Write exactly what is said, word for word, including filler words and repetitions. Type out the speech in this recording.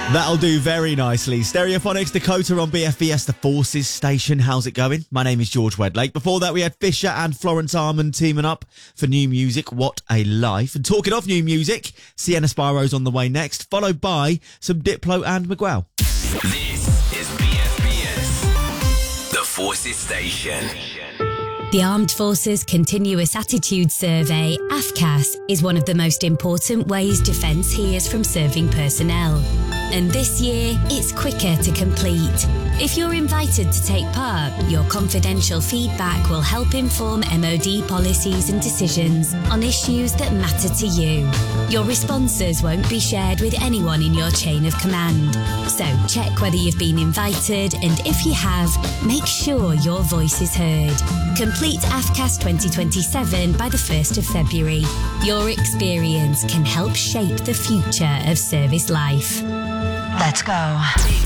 That'll do very nicely. Stereophonics, Dakota on B F B S, the Forces Station. How's it going? My name is George Wedlake. Before that, we had Fisher and Florence Armand teaming up for new music. What a life. And talking of new music, Sienna Sparrow's on the way next, followed by some Diplo and Miguel. This is B F B S, the Forces Station. The Armed Forces Continuous Attitude Survey, A F C A S, is one of the most important ways Defence hears from serving personnel. And this year, it's quicker to complete. If you're invited to take part, your confidential feedback will help inform M O D policies and decisions on issues that matter to you. Your responses won't be shared with anyone in your chain of command. So check whether you've been invited, and if you have, make sure your voice is heard. Complete A F C A S twenty twenty-seven by the first of February. Your experience can help shape the future of service life. Let's go.